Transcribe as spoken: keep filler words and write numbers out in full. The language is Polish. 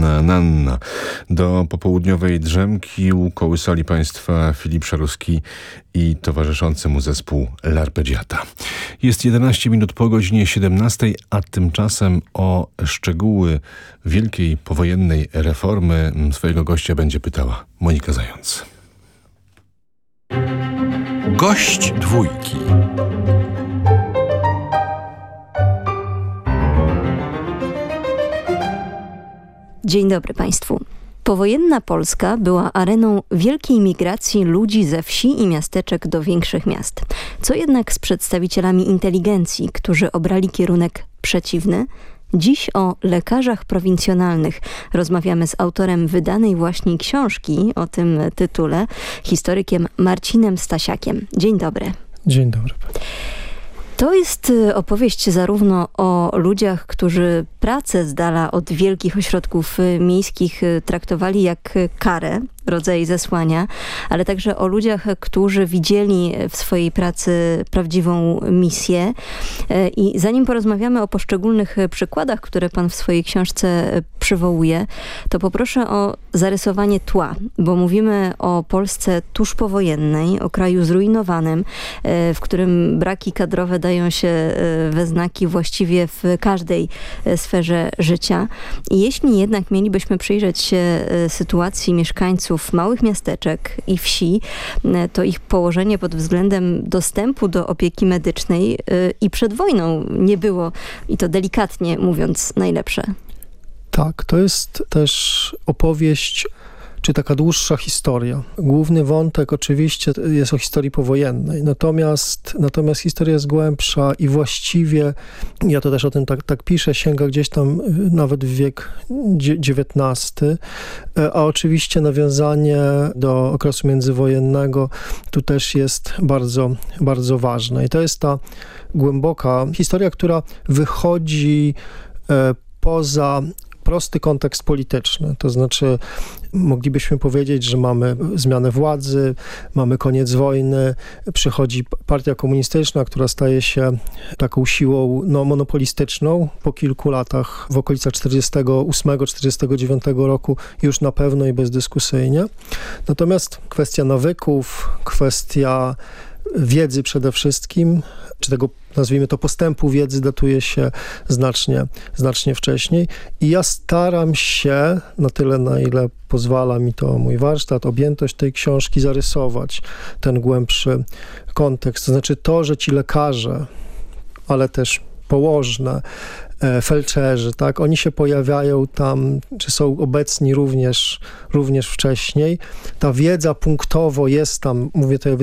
Anna Nanna. Do popołudniowej drzemki ukołysali Państwa Filip Szaruski i towarzyszący mu zespół L'Arpeggiata. Jest jedenaście minut po godzinie siedemnastej, a tymczasem o szczegóły wielkiej powojennej reformy swojego gościa będzie pytała Monika Zając. Gość dwójki. Dzień dobry Państwu. Powojenna Polska była areną wielkiej migracji ludzi ze wsi i miasteczek do większych miast. Co jednak z przedstawicielami inteligencji, którzy obrali kierunek przeciwny? Dziś o lekarzach prowincjonalnych rozmawiamy z autorem wydanej właśnie książki o tym tytule, historykiem Marcinem Stasiakiem. Dzień dobry. Dzień dobry. To jest opowieść zarówno o ludziach, którzy pracę z dala od wielkich ośrodków miejskich traktowali jak karę, rodzaj zesłania, ale także o ludziach, którzy widzieli w swojej pracy prawdziwą misję. I zanim porozmawiamy o poszczególnych przykładach, które pan w swojej książce przywołuje, to poproszę o zarysowanie tła, bo mówimy o Polsce tuż powojennej, o kraju zrujnowanym, w którym braki kadrowe dają się we znaki właściwie w każdej sferze życia. I jeśli jednak mielibyśmy przyjrzeć się sytuacji mieszkańców małych miasteczek i wsi, to ich położenie pod względem dostępu do opieki medycznej i przed wojną nie było, i to delikatnie mówiąc, najlepsze. Tak, to jest też opowieść, czy taka dłuższa historia. Główny wątek oczywiście jest o historii powojennej, natomiast, natomiast historia jest głębsza i właściwie, ja to też o tym tak, tak piszę, sięga gdzieś tam nawet w wiek dziewiętnasty, a oczywiście nawiązanie do okresu międzywojennego tu też jest bardzo, bardzo ważne. I to jest ta głęboka historia, która wychodzi poza prosty kontekst polityczny, to znaczy moglibyśmy powiedzieć, że mamy zmianę władzy, mamy koniec wojny, przychodzi partia komunistyczna, która staje się taką siłą no, monopolistyczną po kilku latach, w okolicach czterdziestego ósmego czterdziestego dziewiątego roku już na pewno i bezdyskusyjnie. Natomiast kwestia nawyków, kwestia wiedzy przede wszystkim, czy tego, nazwijmy to, postępu wiedzy datuje się znacznie, znacznie wcześniej. I ja staram się, na tyle na ile pozwala mi to mój warsztat, objętość tej książki, zarysować ten głębszy kontekst. To znaczy to, że ci lekarze, ale też położne, felczerzy, tak, oni się pojawiają tam, czy są obecni również, również wcześniej. Ta wiedza punktowo jest tam, mówię tutaj o